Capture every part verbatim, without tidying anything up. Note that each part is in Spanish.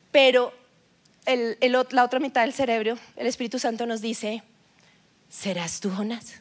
Pero el, el, la otra mitad del cerebro, el Espíritu Santo nos dice: ¿serás tú, Jonás?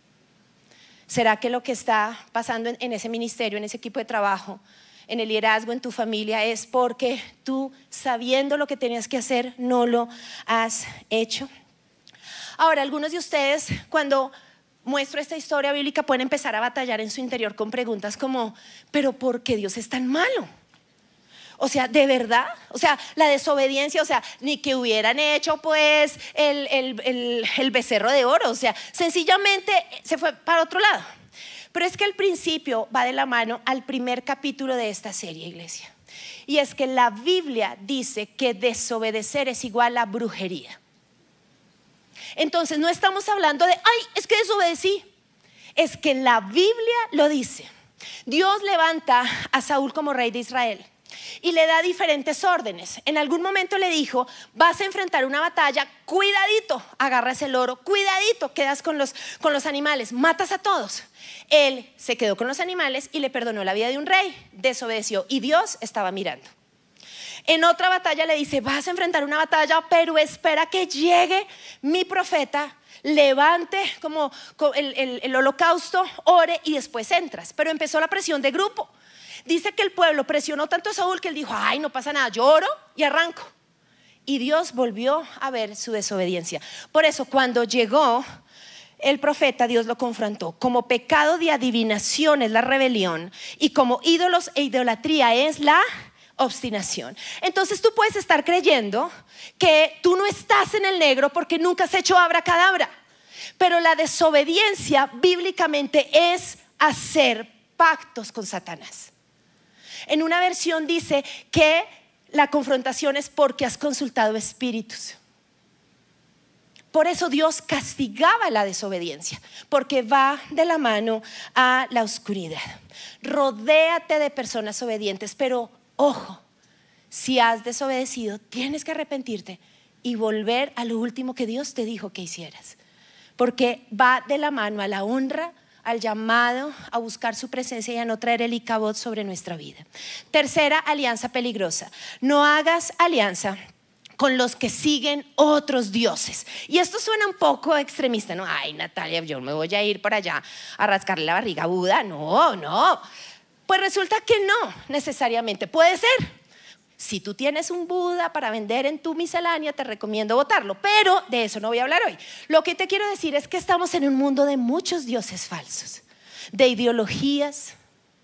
¿Será que lo que está pasando en, en ese ministerio, en ese equipo de trabajo, en el liderazgo, en tu familia, es porque tú, sabiendo lo que tenías que hacer, no lo has hecho? Ahora, algunos de ustedes, cuando muestro esta historia bíblica, pueden empezar a batallar en su interior con preguntas como: ¿pero por qué Dios es tan malo? O sea, ¿de verdad? O sea, la desobediencia, o sea, ni que hubieran hecho pues el, el, el, el becerro de oro. O sea, sencillamente se fue para otro lado. Pero es que el principio va de la mano al primer capítulo de esta serie, iglesia. Y es que la Biblia dice que desobedecer es igual a brujería. Entonces no estamos hablando de: ay, es que desobedecí. Es que la Biblia lo dice. Dios levanta a Saúl como rey de Israel y le da diferentes órdenes. En algún momento le dijo: vas a enfrentar una batalla, cuidadito, agarras el oro, cuidadito, quedas con los, con los animales, matas a todos. Él se quedó con los animales y le perdonó la vida de un rey, desobedeció y Dios estaba mirando. En otra batalla le dice: vas a enfrentar una batalla, pero espera que llegue mi profeta, levante como el, el, el holocausto, ore y después entras. Pero empezó la presión de grupo. Dice que el pueblo presionó tanto a Saúl que él dijo: ay, no pasa nada, yo oro y arranco. Y Dios volvió a ver su desobediencia. Por eso cuando llegó el profeta, Dios lo confrontó. Como pecado de adivinación es la rebelión, y como ídolos e idolatría es la obstinación. Entonces tú puedes estar creyendo que tú no estás en el negro porque nunca has hecho abracadabra, pero la desobediencia bíblicamente es hacer pactos con Satanás. En una versión dice que la confrontación es porque has consultado espíritus. Por eso Dios castigaba la desobediencia, porque va de la mano a la oscuridad. Rodéate de personas obedientes, pero ojo, si has desobedecido, tienes que arrepentirte y volver a lo último que Dios te dijo que hicieras, porque va de la mano a la honra, al llamado a buscar su presencia y a no traer el icabod sobre nuestra vida. Tercera alianza peligrosa: no hagas alianza con los que siguen otros dioses. Y esto suena un poco extremista, ¿no? Ay, Natalia, yo me voy a ir por allá a rascarle la barriga a Buda. No, no. Pues resulta que no necesariamente. Puede ser. Si tú tienes un Buda para vender en tu miscelánea, te recomiendo botarlo, pero de eso no voy a hablar hoy. Lo que te quiero decir es que estamos en un mundo de muchos dioses falsos, de ideologías,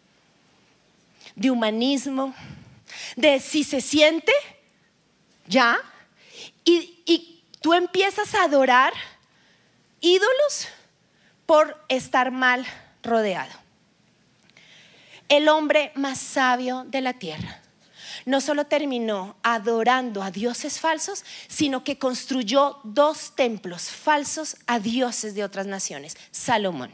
de humanismo, de si se siente, ya, y, y tú empiezas a adorar ídolos por estar mal rodeado. El hombre más sabio de la tierra no solo terminó adorando a dioses falsos, sino que construyó dos templos falsos a dioses de otras naciones. Salomón.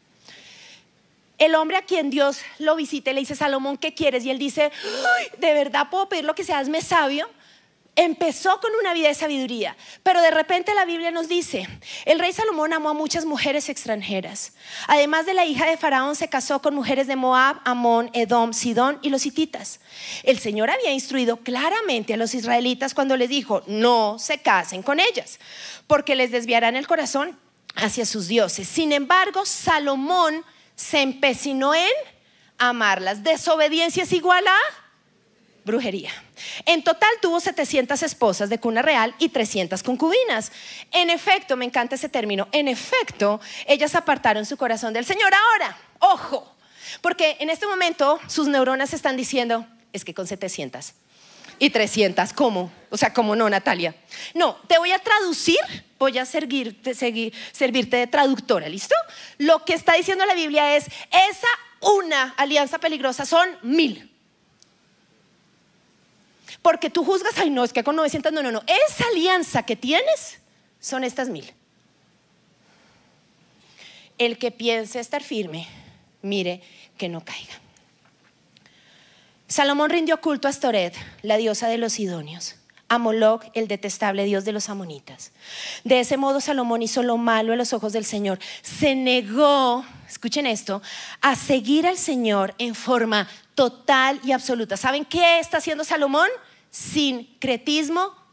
El hombre a quien Dios lo visita y le dice: Salomón, ¿qué quieres? Y él dice: ¿de verdad puedo pedir lo que sea? Hazme sabio. Empezó con una vida de sabiduría, pero de repente la Biblia nos dice: el rey Salomón amó a muchas mujeres extranjeras. Además de la hija de Faraón, se casó con mujeres de Moab, Amón, Edom, Sidón y los hititas. El Señor había instruido claramente a los israelitas cuando les dijo: no se casen con ellas, porque les desviarán el corazón hacia sus dioses. Sin embargo, Salomón se empecinó en amarlas. Desobediencia es igual a brujería. En total tuvo setecientas esposas de cuna real y trescientas concubinas. En efecto, me encanta ese término, en efecto, ellas apartaron su corazón del Señor. Ahora, ojo, porque en este momento sus neuronas están diciendo: es que con setecientas y trescientas, ¿cómo? O sea, ¿cómo no, Natalia? No, te voy a traducir, voy a servirte, seguir, servirte de traductora, ¿listo? Lo que está diciendo la Biblia es: esa una alianza peligrosa son mil. Porque tú juzgas: ay, no, es que con novecientas, no, no, no. Esa alianza que tienes son estas mil. El que piense estar firme, mire que no caiga. Salomón rindió culto a Astoret, la diosa de los sidonios, a Moloc, el detestable dios de los amonitas. De ese modo Salomón hizo lo malo en los ojos del Señor. Se negó, escuchen esto, a seguir al Señor en forma total y absoluta. ¿Saben qué está haciendo Salomón? sincretismo